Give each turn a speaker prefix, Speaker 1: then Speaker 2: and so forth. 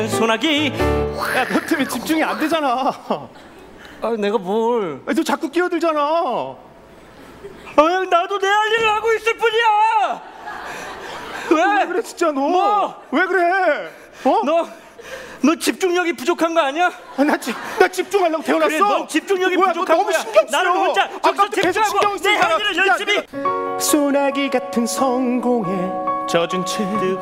Speaker 1: 소나기.
Speaker 2: 야, 너 때문에 집중이 안 되잖아.
Speaker 1: 아, 내가 뭘?
Speaker 2: 너 자꾸 끼어들잖아.
Speaker 1: 나도 내 할 일을 하고 있을 뿐이야.
Speaker 2: 왜 그래 진짜 너?
Speaker 1: 뭐?
Speaker 2: 왜 그래? 어?
Speaker 1: 너 집중력이 부족한 거 아니야?
Speaker 2: 나 집중하려고 태어났어.
Speaker 1: 그래, 넌 집중력이
Speaker 2: 뭐야,
Speaker 1: 부족한
Speaker 2: 너 너무
Speaker 1: 거야.
Speaker 2: 신경 써.
Speaker 1: 나는 혼자 저기서
Speaker 2: 아까부터 계속 신경
Speaker 1: 집중하고 내 할
Speaker 2: 쓰잖아.
Speaker 1: 일을 열심히.
Speaker 2: 소나기 같은 성공에 젖은 채